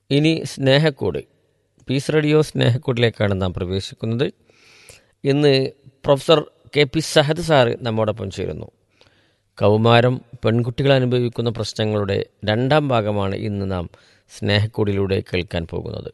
ഇനി Snehakkoodu, piece radio സ്നേഹക്കൂടിലേക്കാണ് നാം പ്രവേശിക്കുന്നത്. ഇന്ന് പ്രൊഫസർ KP സഹദ് സാറ് നമ്മോടൊപ്പം ചേരുന്നു. കൗമാരം പെൺകുട്ടികൾ അനുഭവിക്കുന്ന പ്രശ്നങ്ങളുടെ രണ്ടാം ഭാഗമാണ് ഇന്ന് നാം സ്നേഹക്കൂടിലൂടെ കേൾക്കാൻ പോകുന്നത്.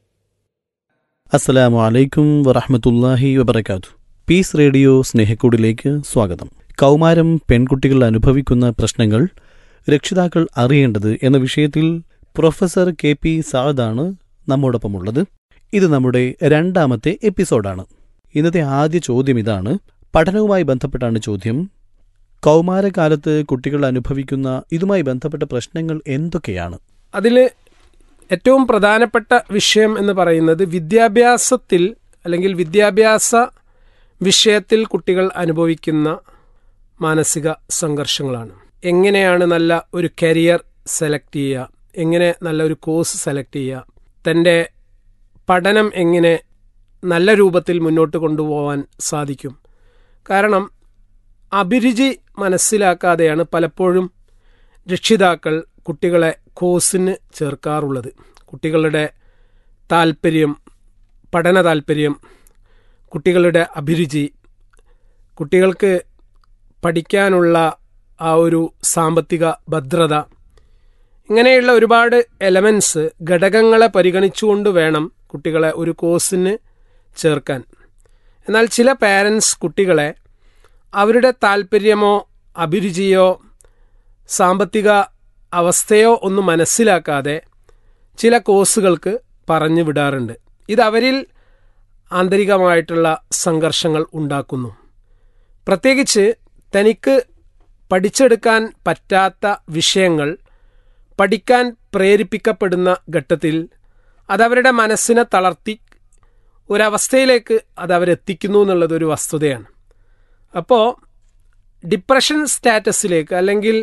അസ്സലാമു അലൈക്കും വറഹ്മത്തുള്ളാഹി വബറകാതുഹു. പീസ് റേഡിയോ സ്നേഹക്കൂടിലേക്ക് സ്വാഗതം. കൗമാരം പെൺകുട്ടികൾ അനുഭവിക്കുന്ന പ്രശ്നങ്ങൾ രക്ഷിതാക്കൾ അറിയേണ്ടത് എന്ന വിഷയത്തിൽ പ്രൊഫസർ KP സഅദാണ് നമ്മോടൊപ്പമുള്ളത്. ഇത് നമ്മുടെ രണ്ടാമത്തെ എപ്പിസോഡാണ്. ഇന്നത്തെ ആദ്യ ചോദ്യം ഇതാണ്. പഠനവുമായി ബന്ധപ്പെട്ടാണ് ചോദ്യം. കൗമാരകാലത്ത് കുട്ടികൾ അനുഭവിക്കുന്ന ഇതുമായി ബന്ധപ്പെട്ട പ്രശ്നങ്ങൾ എന്തൊക്കെയാണ്? അതിൽ ഏറ്റവും പ്രധാനപ്പെട്ട വിഷയം എന്ന് പറയുന്നത് വിദ്യാഭ്യാസത്തിൽ അല്ലെങ്കിൽ വിദ്യാഭ്യാസ വിഷയത്തിൽ കുട്ടികൾ അനുഭവിക്കുന്ന മാനസിക സംഘർഷങ്ങളാണ്. എങ്ങനെയാണ് നല്ല ഒരു കരിയർ സെലക്ട് ചെയ്യുക, എങ്ങനെ നല്ലൊരു കോഴ്സ് സെലക്ട് ചെയ്യുക, തൻ്റെ പഠനം എങ്ങനെ നല്ല രൂപത്തിൽ മുന്നോട്ട് കൊണ്ടുപോകാൻ സാധിക്കും. കാരണം അഭിരുചി മനസ്സിലാക്കാതെയാണ് പലപ്പോഴും രക്ഷിതാക്കൾ കുട്ടികളെ കോഴ്സിന് ചേർക്കാറുള്ളത്. കുട്ടികളുടെ താല്പര്യം, പഠന താല്പര്യം, കുട്ടികളുടെ അഭിരുചി, കുട്ടികൾക്ക് പഠിക്കാനുള്ള ആ ഒരു സാമ്പത്തിക ഭദ്രത, ഇങ്ങനെയുള്ള ഒരുപാട് എലമെൻറ്റ്സ്, ഘടകങ്ങളെ പരിഗണിച്ചുകൊണ്ട് വേണം കുട്ടികളെ ഒരു കോഴ്സിന് ചേർക്കാൻ. എന്നാൽ ചില പാരൻസ് കുട്ടികളെ അവരുടെ താല്പര്യമോ അഭിരുചിയോ സാമ്പത്തിക അവസ്ഥയോ ഒന്നും മനസ്സിലാക്കാതെ ചില കോഴ്സുകൾക്ക് പറഞ്ഞു വിടാറുണ്ട്. ഇതവരിൽ ആന്തരികമായിട്ടുള്ള സംഘർഷങ്ങൾ ഉണ്ടാക്കുന്നു. പ്രത്യേകിച്ച് തനിക്ക് പഠിച്ചെടുക്കാൻ പറ്റാത്ത വിഷയങ്ങൾ പഠിക്കാൻ പ്രേരിപ്പിക്കപ്പെടുന്ന ഘട്ടത്തിൽ അതവരുടെ മനസ്സിനെ തളർത്തി ഒരവസ്ഥയിലേക്ക് അതവരെത്തിക്കുന്നു എന്നുള്ളതൊരു വസ്തുതയാണ്. അപ്പോൾ ഡിപ്രഷൻ സ്റ്റാറ്റസിലേക്ക് അല്ലെങ്കിൽ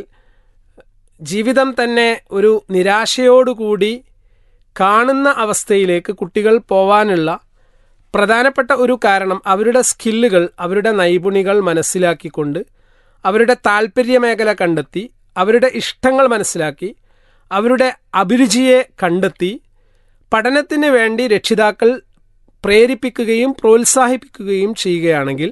ജീവിതം തന്നെ ഒരു നിരാശയോടുകൂടി കാണുന്ന അവസ്ഥയിലേക്ക് കുട്ടികൾ പോവാനുള്ള പ്രധാനപ്പെട്ട ഒരു കാരണം അവരുടെ സ്കില്ലുകൾ, അവരുടെ നൈപുണികൾ മനസ്സിലാക്കിക്കൊണ്ട് അവരുടെ താല്പര്യ മേഖല കണ്ടെത്തി, അവരുടെ ഇഷ്ടങ്ങൾ മനസ്സിലാക്കി, അവരുടെ അഭിരുചിയെ കണ്ടെത്തി പഠനത്തിന് വേണ്ടി രക്ഷിതാക്കൾ പ്രേരിപ്പിക്കുകയും പ്രോത്സാഹിപ്പിക്കുകയും ചെയ്യുകയാണെങ്കിൽ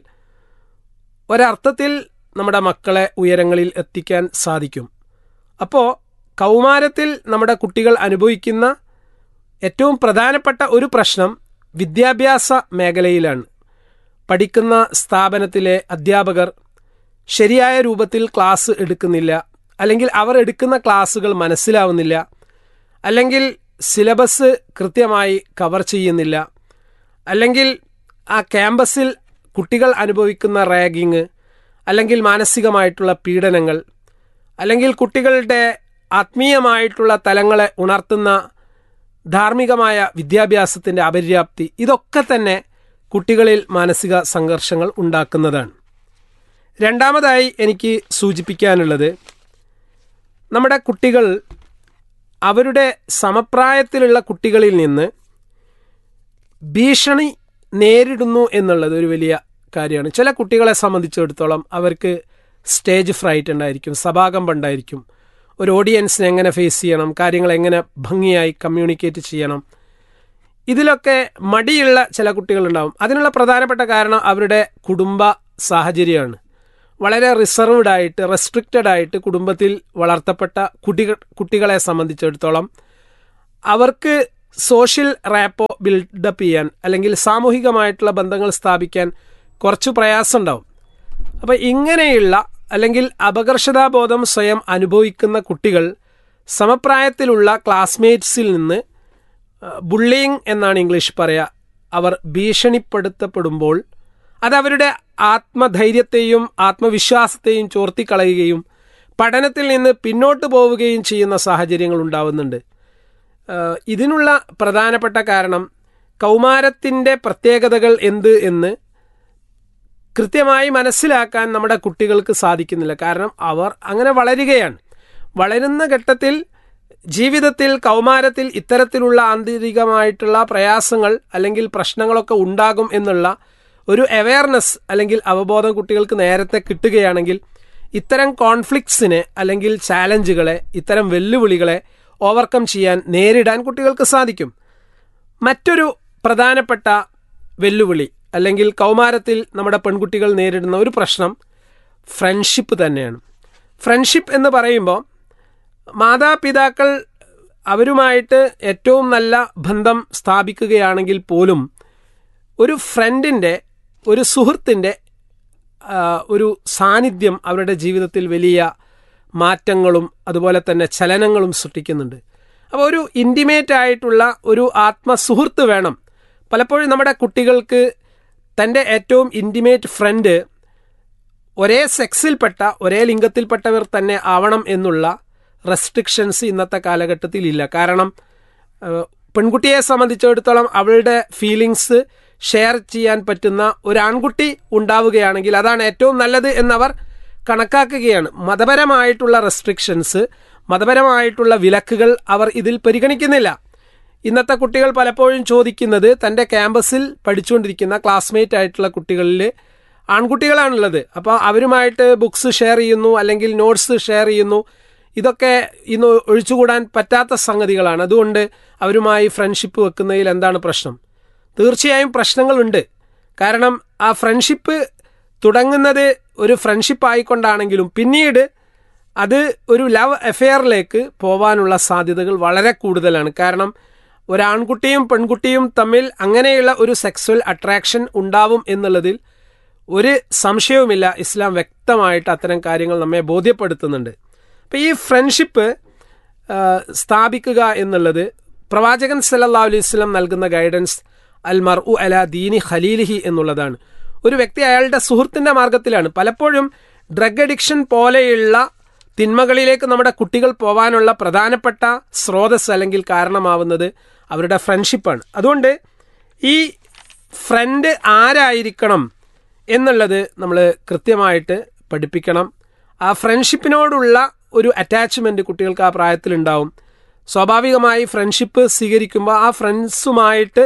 ഒരർത്ഥത്തിൽ നമ്മുടെ മക്കളെ ഉയരങ്ങളിൽ എത്തിക്കാൻ സാധിക്കും. അപ്പോൾ കൗമാരത്തിൽ നമ്മുടെ കുട്ടികൾ അനുഭവിക്കുന്ന ഏറ്റവും പ്രധാനപ്പെട്ട ഒരു പ്രശ്നം വിദ്യാഭ്യാസ മേഖലയിലാണ്. പഠിക്കുന്ന സ്ഥാപനത്തിലെ അധ്യാപകർ ശരിയായ രൂപത്തിൽ ക്ലാസ് എടുക്കുന്നില്ല, അല്ലെങ്കിൽ അവർ എടുക്കുന്ന ക്ലാസ്സുകൾ മനസ്സിലാവുന്നില്ല, അല്ലെങ്കിൽ സിലബസ് കൃത്യമായി കവർ ചെയ്യുന്നില്ല, അല്ലെങ്കിൽ ആ ക്യാമ്പസിൽ കുട്ടികൾ അനുഭവിക്കുന്ന റാഗിങ്, അല്ലെങ്കിൽ മാനസികമായിട്ടുള്ള പീഡനങ്ങൾ, അല്ലെങ്കിൽ കുട്ടികളുടെ ആത്മീയമായിട്ടുള്ള തലങ്ങളെ ഉണർത്തുന്ന ധാർമ്മികമായ വിദ്യാഭ്യാസത്തിൻ്റെ അപര്യാപ്തി, ഇതൊക്കെ തന്നെ കുട്ടികളിൽ മാനസിക സംഘർഷങ്ങൾ ഉണ്ടാക്കുന്നതാണ്. രണ്ടാമതായി എനിക്ക് സൂചിപ്പിക്കാനുള്ളത്, നമ്മുടെ കുട്ടികൾ അവരുടെ സമപ്രായത്തിലുള്ള കുട്ടികളിൽ നിന്ന് ഭീഷണി നേരിടുന്നു എന്നുള്ളത് ഒരു വലിയ കാര്യമാണ്. ചില കുട്ടികളെ സംബന്ധിച്ചിടത്തോളം അവർക്ക് സ്റ്റേജ് ഫ്രൈറ്റ് ഉണ്ടായിരിക്കും, സഭാകമ്പം ഉണ്ടായിരിക്കും. ഒരു ഓഡിയൻസിനെ എങ്ങനെ ഫേസ് ചെയ്യണം, കാര്യങ്ങൾ എങ്ങനെ ഭംഗിയായി കമ്മ്യൂണിക്കേറ്റ് ചെയ്യണം, ഇതിലൊക്കെ മടിയുള്ള ചില കുട്ടികളുണ്ടാവും. അതിനുള്ള പ്രധാനപ്പെട്ട കാരണം അവരുടെ കുടുംബ സാഹചര്യമാണ്. വളരെ റിസർവ്ഡ് ആയിട്ട്, റെസ്ട്രിക്റ്റഡ് ആയിട്ട് കുടുംബത്തിൽ വളർത്തപ്പെട്ട കുട്ടികളെ സംബന്ധിച്ചിടത്തോളം അവർക്ക് സോഷ്യൽ റാപ്പോ ബിൽഡപ്പ് ചെയ്യാൻ, അല്ലെങ്കിൽ സാമൂഹികമായിട്ടുള്ള ബന്ധങ്ങൾ സ്ഥാപിക്കാൻ കുറച്ച് പ്രയാസമുണ്ടാവും. അപ്പോൾ ഇങ്ങനെയുള്ള അല്ലെങ്കിൽ അപകർഷതാബോധം സ്വയം അനുഭവിക്കുന്ന കുട്ടികൾ സമപ്രായത്തിലുള്ള ക്ലാസ്മേറ്റ്സിൽ നിന്ന് ബുള്ളിയിങ് എന്നാണ് ഇംഗ്ലീഷ് പറയുക, അവർ ഭീഷണിപ്പെടുത്തപ്പെടുമ്പോൾ അതവരുടെ ആത്മധൈര്യത്തെയും ആത്മവിശ്വാസത്തെയും ചോർത്തിക്കളയുകയും പഠനത്തിൽ നിന്ന് പിന്നോട്ട് പോവുകയും ചെയ്യുന്ന സാഹചര്യങ്ങൾ ഉണ്ടാവുന്നുണ്ട്. ഇതിനുള്ള പ്രധാനപ്പെട്ട കാരണം കൗമാരത്തിൻ്റെ പ്രത്യേകതകൾ എന്ത് എന്ന് കൃത്യമായി മനസ്സിലാക്കാൻ നമ്മുടെ കുട്ടികൾക്ക് സാധിക്കുന്നില്ല. കാരണം അവർ അങ്ങനെ വളരുകയാണ്. വളരുന്ന ഘട്ടത്തിൽ ജീവിതത്തിൽ കൗമാരത്തിൽ ഇത്തരത്തിലുള്ള ആന്തരികമായിട്ടുള്ള പ്രയാസങ്ങൾ അല്ലെങ്കിൽ പ്രശ്നങ്ങളൊക്കെ ഉണ്ടാകും എന്നുള്ള ഒരു അവയർനെസ് അല്ലെങ്കിൽ അവബോധം കുട്ടികൾക്ക് നേരത്തെ കിട്ടുകയാണെങ്കിൽ ഇത്തരം കോൺഫ്ലിക്ട്സിനെ അല്ലെങ്കിൽ ചാലഞ്ചുകളെ, ഇത്തരം വെല്ലുവിളികളെ ഓവർകം ചെയ്യാൻ, നേരിടാൻ കുട്ടികൾക്ക് സാധിക്കും. മറ്റൊരു പ്രധാനപ്പെട്ട വെല്ലുവിളി അല്ലെങ്കിൽ കൗമാരത്തിൽ നമ്മുടെ പെൺകുട്ടികൾ നേരിടുന്ന ഒരു പ്രശ്നം ഫ്രണ്ട്ഷിപ്പ് തന്നെയാണ്. ഫ്രണ്ട്ഷിപ്പ് എന്ന് പറയുമ്പോൾ മാതാപിതാക്കൾ അവരുമായിട്ട് ഏറ്റവും നല്ല ബന്ധം സ്ഥാപിക്കുകയാണെങ്കിൽ പോലും ഒരു ഫ്രണ്ടിൻ്റെ, ഒരു സുഹൃത്തിൻ്റെ ഒരു സാന്നിധ്യം അവരുടെ ജീവിതത്തിൽ വലിയ മാറ്റങ്ങളും അതുപോലെ തന്നെ ചലനങ്ങളും സൃഷ്ടിക്കുന്നുണ്ട്. അപ്പോൾ ഒരു ഇൻറ്റിമേറ്റ് ആയിട്ടുള്ള ഒരു ആത്മസുഹൃത്ത് വേണം. പലപ്പോഴും നമ്മുടെ കുട്ടികൾക്ക് തൻ്റെ ഏറ്റവും ഇൻറ്റിമേറ്റ് ഫ്രണ്ട് ഒരേ സെക്സിൽപ്പെട്ട, ഒരേ ലിംഗത്തിൽപ്പെട്ടവർ തന്നെ ആവണം എന്നുള്ള റെസ്ട്രിക്ഷൻസ് ഇന്നത്തെ കാലഘട്ടത്തിൽ ഇല്ല. കാരണം പെൺകുട്ടിയെ സംബന്ധിച്ചിടത്തോളം അവളുടെ ഫീലിങ്സ് ഷെയർ ചെയ്യാൻ പറ്റുന്ന ഒരു ആൺകുട്ടി ഉണ്ടാവുകയാണെങ്കിൽ അതാണ് ഏറ്റവും നല്ലത് എന്നവർ കണക്കാക്കുകയാണ്. മതപരമായിട്ടുള്ള റെസ്ട്രിക്ഷൻസ്, മതപരമായിട്ടുള്ള വിലക്കുകൾ അവർ ഇതിൽ പരിഗണിക്കുന്നില്ല. ഇന്നത്തെ കുട്ടികൾ പലപ്പോഴും ചോദിക്കുന്നത് തൻ്റെ ക്യാമ്പസിൽ പഠിച്ചുകൊണ്ടിരിക്കുന്ന ക്ലാസ്മേറ്റ് ആയിട്ടുള്ള കുട്ടികളിൽ ആൺകുട്ടികളാണുള്ളത്. അപ്പോൾ അവരുമായിട്ട് ബുക്സ് ഷെയർ ചെയ്യുന്നു, അല്ലെങ്കിൽ നോട്ട്സ് ഷെയർ ചെയ്യുന്നു. ഇതൊക്കെ ഇന്ന് ഒഴിച്ചുകൂടാൻ പറ്റാത്ത സംഗതികളാണ്. അതുകൊണ്ട് അവരുമായി ഫ്രണ്ട്ഷിപ്പ് വെക്കുന്നതിൽ എന്താണ് പ്രശ്നം? തീർച്ചയായും പ്രശ്നങ്ങളുണ്ട്. കാരണം ആ ഫ്രണ്ട്ഷിപ്പ് തുടങ്ങുന്നത് ഒരു ഫ്രണ്ട്ഷിപ്പ് ആയിക്കൊണ്ടാണെങ്കിലും പിന്നീട് അത് ഒരു ലവ് അഫെയറിലേക്ക് പോവാനുള്ള സാധ്യതകൾ വളരെ കൂടുതലാണ്. കാരണം ഒരാൺകുട്ടിയും പെൺകുട്ടിയും തമ്മിൽ അങ്ങനെയുള്ള ഒരു സെക്സ്വൽ അട്രാക്ഷൻ ഉണ്ടാവും എന്നുള്ളതിൽ ഒരു സംശയവുമില്ല. ഇസ്ലാം വ്യക്തമായിട്ട് അത്തരം കാര്യങ്ങൾ നമ്മെ ബോധ്യപ്പെടുത്തുന്നുണ്ട്. അപ്പോൾ ഈ ഫ്രണ്ട്ഷിപ്പ് സ്ഥാപിക്കുക എന്നുള്ളത് പ്രവാചകൻ സല്ലല്ലാഹു അലൈഹി വസല്ലം നൽകുന്ന ഗൈഡൻസ് അൽ മർഉ അലാ ദീനി ഖലീലിഹി എന്നുള്ളതാണ്. ഒരു വ്യക്തി അയാളുടെ സുഹൃത്തിൻ്റെ മാർഗത്തിലാണ്. പലപ്പോഴും ഡ്രഗ് അഡിക്ഷൻ പോലെയുള്ള തിന്മകളിലേക്ക് നമ്മുടെ കുട്ടികൾ പോകാനുള്ള പ്രധാനപ്പെട്ട സ്രോതസ് അല്ലെങ്കിൽ കാരണമാവുന്നത് അവരുടെ ഫ്രണ്ട്ഷിപ്പാണ്. അതുകൊണ്ട് ഈ ഫ്രണ്ട് ആരായിരിക്കണം എന്നുള്ളത് നമ്മൾ കൃത്യമായിട്ട് പഠിപ്പിക്കണം. ആ ഫ്രണ്ട്ഷിപ്പിനോടുള്ള ഒരു അറ്റാച്ച്മെൻറ്റ് കുട്ടികൾക്ക് ആ പ്രായത്തിലുണ്ടാവും. സ്വാഭാവികമായി ഫ്രണ്ട്ഷിപ്പ് സ്വീകരിക്കുമ്പോൾ ആ ഫ്രണ്ട്സുമായിട്ട്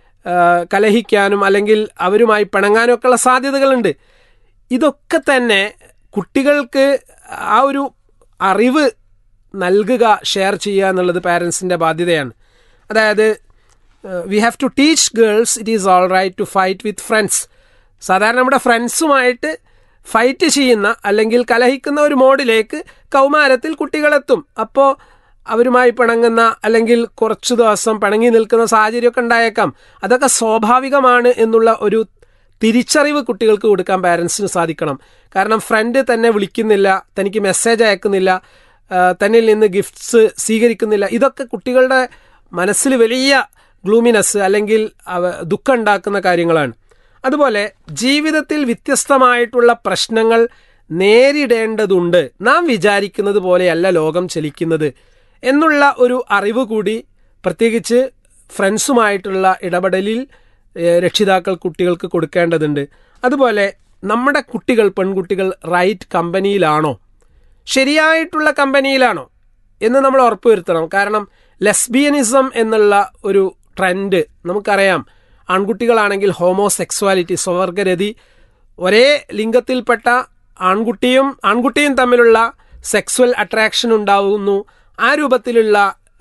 കലഹിക്കാനും അല്ലെങ്കിൽ അവരുമായി പിണങ്ങാനും ഒക്കെയുള്ള സാധ്യതകളുണ്ട്. ഇതൊക്കെ തന്നെ കുട്ടികൾക്ക് ആ ഒരു അറിവ് നൽകുക, ഷെയർ ചെയ്യുക എന്നുള്ളത് പാരൻസിൻ്റെ ബാധ്യതയാണ്. അതായത് we have to teach girls it is all right to fight with friends. സാധാരണ നമ്മുടെ ഫ്രണ്ട്സുമായിട്ട് ഫൈറ്റ് ചെയ്യുന്ന അല്ലെങ്കിൽ കലഹിക്കുന്ന ഒരു മോഡിലേക്ക് കൗമാരത്തിൽ കുട്ടികളെത്തും. അപ്പോൾ അവരുമായി പിണങ്ങുന്ന അല്ലെങ്കിൽ കുറച്ചു ദിവസം പിണങ്ങി നിൽക്കുന്ന സാഹചര്യമൊക്കെ ഉണ്ടായേക്കാം. അതൊക്കെ സ്വാഭാവികമാണ് എന്നുള്ള ഒരു തിരിച്ചറിവ് കുട്ടികൾക്ക് കൊടുക്കാൻ പാരൻസിന് സാധിക്കണം. കാരണം ഫ്രണ്ട് തന്നെ വിളിക്കുന്നില്ല, തനിക്ക് മെസ്സേജ് അയക്കുന്നില്ല, തന്നിൽ നിന്ന് ഗിഫ്റ്റ്സ് സ്വീകരിക്കുന്നില്ല. ഇതൊക്കെ കുട്ടികളുടെ മനസ്സിൽ വലിയ ഗ്ലൂമിനെസ് അല്ലെങ്കിൽ ദുഃഖം ഉണ്ടാക്കുന്ന കാര്യങ്ങളാണ്. അതുപോലെ ജീവിതത്തിൽ വ്യത്യസ്തമായിട്ടുള്ള പ്രശ്നങ്ങൾ നേരിടേണ്ടതുണ്ട്. നാം വിചാരിക്കുന്നത് പോലെയല്ല ലോകം ചലിക്കുന്നത് എന്നുള്ള ഒരു അറിവ് കൂടി പ്രത്യേകിച്ച് ഫ്രണ്ട്സുമായിട്ടുള്ള ഇടപെടലിൽ രക്ഷിതാക്കൾ കുട്ടികൾക്ക് കൊടുക്കേണ്ടതുണ്ട്. അതുപോലെ നമ്മുടെ കുട്ടികൾ, പെൺകുട്ടികൾ റൈറ്റ് കമ്പനിയിലാണോ, ശരിയായിട്ടുള്ള കമ്പനിയിലാണോ എന്ന് നമ്മൾ ഉറപ്പുവരുത്തണം. കാരണം ലെസ്ബിയനിസം എന്നുള്ള ഒരു ട്രെൻഡ് നമുക്കറിയാം. ആൺകുട്ടികളാണെങ്കിൽ ഹോമോസെക്സ്വാലിറ്റി, സ്വവർഗരതി, ഒരേ ലിംഗത്തിൽപ്പെട്ട ആൺകുട്ടിയും തമ്മിലുള്ള സെക്സ്വൽ അട്രാക്ഷൻ ഉണ്ടാവുന്നു. ആ രൂപത്തിലുള്ള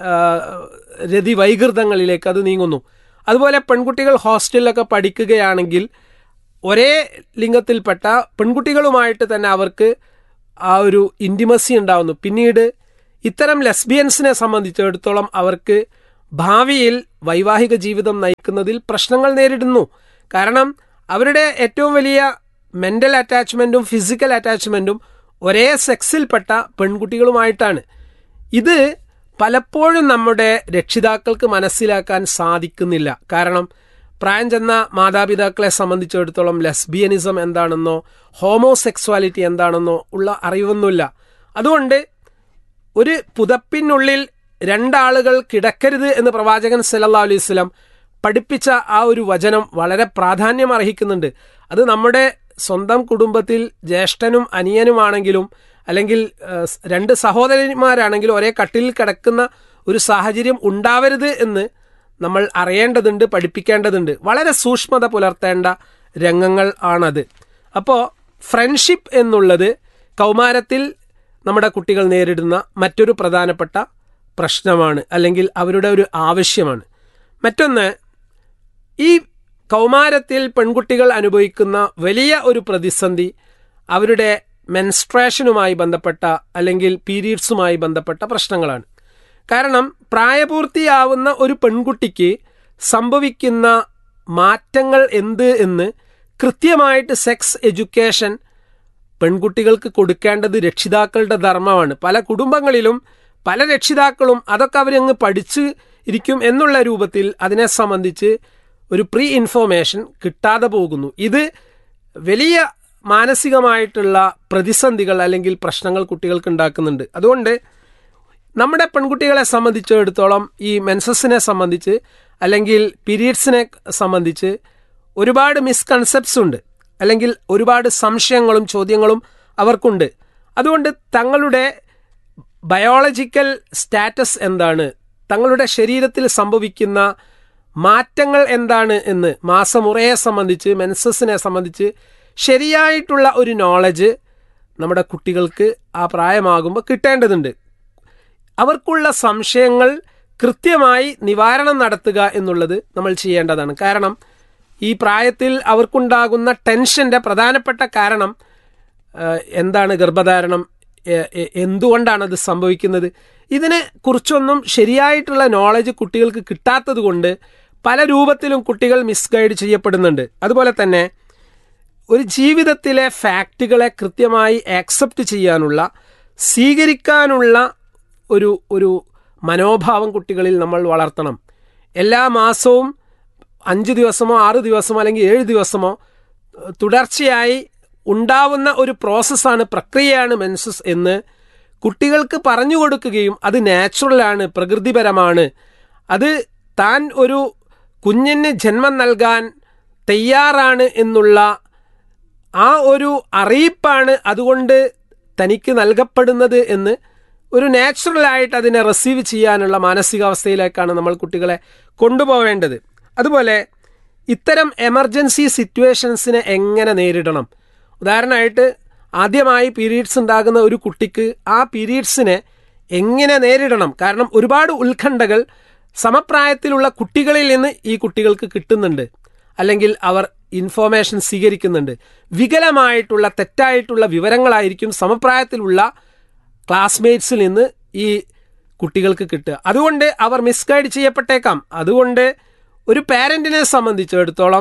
രതി വൈകൃതങ്ങളിലേക്ക് അത് നീങ്ങുന്നു. അതുപോലെ പെൺകുട്ടികൾ ഹോസ്റ്റലിലൊക്കെ പഠിക്കുകയാണെങ്കിൽ ഒരേ ലിംഗത്തിൽപ്പെട്ട പെൺകുട്ടികളുമായിട്ട് തന്നെ അവർക്ക് ആ ഒരു ഇൻറ്റിമസി ഉണ്ടാവുന്നു. പിന്നീട് ഇത്തരം ലെസ്ബിയൻസിനെ സംബന്ധിച്ചിടത്തോളം അവർക്ക് ഭാവിയിൽ വൈവാഹിക ജീവിതം നയിക്കുന്നതിൽ പ്രശ്നങ്ങൾ നേരിടുന്നു. കാരണം അവരുടെ ഏറ്റവും വലിയ മെൻ്റൽ അറ്റാച്ച്മെൻറ്റും ഫിസിക്കൽ അറ്റാച്ച്മെൻറ്റും ഒരേ സെക്സിൽപ്പെട്ട പെൺകുട്ടികളുമായിട്ടാണ്. ഇത് പലപ്പോഴും നമ്മുടെ രക്ഷിതാക്കൾക്ക് മനസ്സിലാക്കാൻ സാധിക്കുന്നില്ല. കാരണം പ്രായം ചെന്ന മാതാപിതാക്കളെ സംബന്ധിച്ചിടത്തോളം ലെസ്ബിയനിസം എന്താണെന്നോ ഹോമോസെക്സ്വാലിറ്റി എന്താണെന്നോ ഉള്ള അറിവൊന്നുമില്ല. അതുകൊണ്ട് ഒരു പുതപ്പിനുള്ളിൽ രണ്ടാളുകൾ കിടക്കരുത് എന്ന് പ്രവാചകൻ സല്ലല്ലാഹു അലൈഹി വസല്ലം പഠിപ്പിച്ച ആ ഒരു വചനം വളരെ പ്രാധാന്യം അർഹിക്കുന്നുണ്ട്. അത് നമ്മുടെ സ്വന്തം കുടുംബത്തിൽ ജ്യേഷ്ഠനും അനിയനുമാണെങ്കിലും അല്ലെങ്കിൽ രണ്ട് സഹോദരന്മാരാണെങ്കിലും ഒരേ കട്ടിലിൽ കിടക്കുന്ന ഒരു സാഹചര്യം ഉണ്ടാവരുത് എന്ന് നമ്മൾ അറിയേണ്ടതുണ്ട്, പഠിപ്പിക്കേണ്ടതുണ്ട്. വളരെ സൂക്ഷ്മത പുലർത്തേണ്ട രംഗങ്ങൾ ആണത്. അപ്പോൾ ഫ്രണ്ട്ഷിപ്പ് എന്നുള്ളത് കൗമാരത്തിൽ നമ്മുടെ കുട്ടികൾ നേരിടുന്ന മറ്റൊരു പ്രധാനപ്പെട്ട പ്രശ്നമാണ്, അല്ലെങ്കിൽ അവരുടെ ഒരു ആവശ്യമാണ്. മറ്റൊന്ന്, ഈ കൗമാരത്തിൽ പെൺകുട്ടികൾ അനുഭവിക്കുന്ന വലിയ ഒരു പ്രതിസന്ധി അവരുടെ മെൻസ്ട്രേഷനുമായി ബന്ധപ്പെട്ട അല്ലെങ്കിൽ പീരീഡ്സുമായി ബന്ധപ്പെട്ട പ്രശ്നങ്ങളാണ്. കാരണം പ്രായപൂർത്തിയാവുന്ന ഒരു പെൺകുട്ടിക്ക് സംഭവിക്കുന്ന മാറ്റങ്ങൾ എന്ത് എന്ന് കൃത്യമായിട്ട് സെക്സ് എഡ്യൂക്കേഷൻ പെൺകുട്ടികൾക്ക് കൊടുക്കേണ്ടത് രക്ഷിതാക്കളുടെ ധർമ്മമാണ്. പല കുടുംബങ്ങളിലും പല രക്ഷിതാക്കളും അതൊക്കെ അവരങ്ങ് പഠിച്ച് ഇരിക്കും എന്നുള്ള രൂപത്തിൽ അതിനെ സംബന്ധിച്ച് ഒരു പ്രീ ഇൻഫോർമേഷൻ കിട്ടാതെ പോകുന്നു. ഇത് വലിയ മാനസികമായിട്ടുള്ള പ്രതിസന്ധികൾ അല്ലെങ്കിൽ പ്രശ്നങ്ങൾ കുട്ടികൾക്ക് ഉണ്ടാക്കുന്നുണ്ട്. അതുകൊണ്ട് നമ്മുടെ പെൺകുട്ടികളെ സംബന്ധിച്ചിടത്തോളം ഈ മെൻസസിനെ സംബന്ധിച്ച് അല്ലെങ്കിൽ പീരീഡ്സിനെ സംബന്ധിച്ച് ഒരുപാട് മിസ്കൺസെപ്റ്റ്സ് ഉണ്ട്, അല്ലെങ്കിൽ ഒരുപാട് സംശയങ്ങളും ചോദ്യങ്ങളും അവർക്കുണ്ട്. അതുകൊണ്ട് തങ്ങളുടെ ബയോളജിക്കൽ സ്റ്റാറ്റസ് എന്താണ്, തങ്ങളുടെ ശരീരത്തിൽ സംഭവിക്കുന്ന മാറ്റങ്ങൾ എന്താണ് എന്ന്, മാസമുറയെ സംബന്ധിച്ച് മെൻസസിനെ സംബന്ധിച്ച് ശരിയായിട്ടുള്ള ഒരു നോളജ് നമ്മുടെ കുട്ടികൾക്ക് ആ പ്രായമാകുമ്പോൾ കിട്ടേണ്ടതുണ്ട്. അവർക്കുള്ള സംശയങ്ങൾ കൃത്യമായി നിവാരണം നടത്തുക എന്നുള്ളത് നമ്മൾ ചെയ്യേണ്ടതാണ്. കാരണം ഈ പ്രായത്തിൽ അവർക്കുണ്ടാകുന്ന ടെൻഷൻ്റെ പ്രധാനപ്പെട്ട കാരണം എന്താണ്, ഗർഭധാരണം എന്തുകൊണ്ടാണത് സംഭവിക്കുന്നത്, ഇതിനെ കുറിച്ചൊന്നും ശരിയായിട്ടുള്ള നോളജ് കുട്ടികൾക്ക് കിട്ടാത്തത് കൊണ്ട് പല രൂപത്തിലും കുട്ടികൾ മിസ്ഗൈഡ് ചെയ്യപ്പെടുന്നുണ്ട്. അതുപോലെ തന്നെ ഒരു ജീവിതത്തിലെ ഫാക്റ്റുകളെ കൃത്യമായി ആക്സെപ്റ്റ് ചെയ്യാനുള്ള, സ്വീകരിക്കാനുള്ള ഒരു മനോഭാവം കുട്ടികളിൽ നമ്മൾ വളർത്തണം. എല്ലാ മാസവും 5 ദിവസമോ 6 ദിവസമോ അല്ലെങ്കിൽ 7 ദിവസമോ തുടർച്ചയായി ഉണ്ടാവുന്ന ഒരു പ്രോസസ്സാണ്, പ്രക്രിയയാണ് മെൻസസ് എന്ന് കുട്ടികൾക്ക് പറഞ്ഞു കൊടുക്കുകയും അത് നാച്ചുറലാണ്, പ്രകൃതിപരമാണ്, അത് താൻ ഒരു കുഞ്ഞിന് ജന്മം നൽകാൻ തയ്യാറാണ് എന്നുള്ള ആ ഒരു അറിയിപ്പാണ് അതുകൊണ്ട് തനിക്ക് നൽകപ്പെടുന്നത് എന്ന് ഒരു നാച്ചുറലായിട്ട് അതിനെ റിസീവ് ചെയ്യാനുള്ള മാനസികാവസ്ഥയിലേക്കാണ് നമ്മൾ കുട്ടികളെ കൊണ്ടുപോവേണ്ടത്. അതുപോലെ ഇത്തരം എമർജൻസി സിറ്റുവേഷൻസിനെ എങ്ങനെ നേരിടണം, ഉദാഹരണമായിട്ട് ആദ്യമായി പീരീഡ്സ് ഉണ്ടാകുന്ന ഒരു കുട്ടിക്ക് ആ പീരീഡ്സിനെ എങ്ങനെ നേരിടണം, കാരണം ഒരുപാട് ഉത്കണ്ഠകൾ സമപ്രായത്തിലുള്ള കുട്ടികളിൽ നിന്ന് ഈ കുട്ടികൾക്ക് കിട്ടുന്നുണ്ട്, അല്ലെങ്കിൽ അവർ ഇൻഫോർമേഷൻ സ്വീകരിക്കുന്നുണ്ട്. വികലമായിട്ടുള്ള തെറ്റായിട്ടുള്ള വിവരങ്ങളായിരിക്കും സമപ്രായത്തിലുള്ള ക്ലാസ്മേറ്റ്സിൽ നിന്ന് ഈ കുട്ടികൾക്ക് കിട്ടുക. അതുകൊണ്ട് അവർ മിസ്ഗൈഡ് ചെയ്യപ്പെട്ടേക്കാം. അതുകൊണ്ട് ഒരു പാരൻറ്റിനെ സംബന്ധിച്ചിടത്തോളം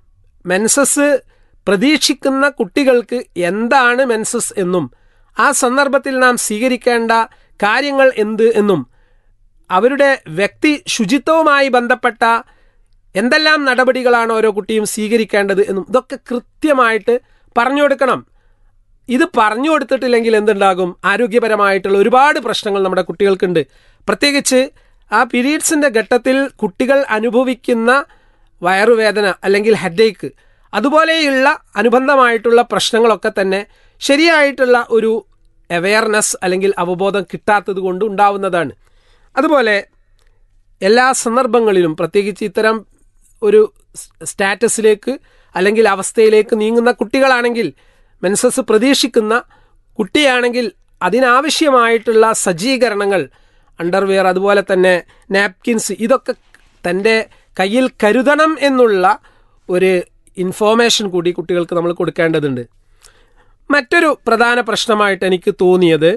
മെൻസസ് പ്രതീക്ഷിക്കുന്ന കുട്ടികൾക്ക് എന്താണ് മെൻസസ് എന്നും ആ സന്ദർഭത്തിൽ നാം സ്വീകരിക്കേണ്ട കാര്യങ്ങൾ എന്ത് എന്നും അവരുടെ വ്യക്തി ശുചിത്വവുമായി ബന്ധപ്പെട്ട എന്തെല്ലാം നടപടികളാണ് ഓരോ കുട്ടിയും സ്വീകരിക്കേണ്ടത് എന്നും ഇതൊക്കെ കൃത്യമായിട്ട് പറഞ്ഞു കൊടുക്കണം. ഇത് പറഞ്ഞു കൊടുത്തിട്ടില്ലെങ്കിൽ എന്തുണ്ടാകും, ആരോഗ്യപരമായിട്ടുള്ള ഒരുപാട് പ്രശ്നങ്ങൾ നമ്മുടെ കുട്ടികൾക്കുണ്ട്. പ്രത്യേകിച്ച് ആ പീരീഡ്സിൻ്റെ ഘട്ടത്തിൽ കുട്ടികൾ അനുഭവിക്കുന്ന വയറുവേദന അല്ലെങ്കിൽ ഹെഡേക്ക്, അതുപോലെയുള്ള അനുബന്ധമായിട്ടുള്ള പ്രശ്നങ്ങളൊക്കെ തന്നെ ശരിയായിട്ടുള്ള ഒരു അവെയർനെസ് അല്ലെങ്കിൽ അവബോധം കിട്ടാത്തത് കൊണ്ട് ഉണ്ടാവുന്നതാണ്. അതുപോലെ എല്ലാ സന്ദർഭങ്ങളിലും പ്രത്യേകിച്ച് ഇത്തരം ഒരു സ്റ്റാറ്റസിലേക്ക് അല്ലെങ്കിൽ അവസ്ഥയിലേക്ക് നീങ്ങുന്ന കുട്ടികളാണെങ്കിൽ, മെൻസസ് പ്രതീക്ഷിക്കുന്ന കുട്ടിയാണെങ്കിൽ അതിനാവശ്യമായിട്ടുള്ള സജ്ജീകരണങ്ങൾ, അണ്ടർവെയർ, അതുപോലെ തന്നെ നാപ്കിൻസ്, ഇതൊക്കെ തൻ്റെ കയ്യിൽ കരുതണം എന്നുള്ള ഒരു ഇൻഫോർമേഷൻ കൂടി കുട്ടികൾക്ക് നമ്മൾ കൊടുക്കേണ്ടതുണ്ട്. മറ്റൊരു പ്രധാന പ്രശ്നമായിട്ട് എനിക്ക് തോന്നിയത്,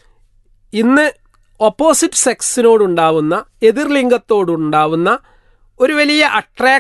ഇന്ന് ഓപ്പോസിറ്റ് സെക്സിനോടുണ്ടാവുന്ന, എതിർലിംഗത്തോടുണ്ടാവുന്ന ഒരു വലിയ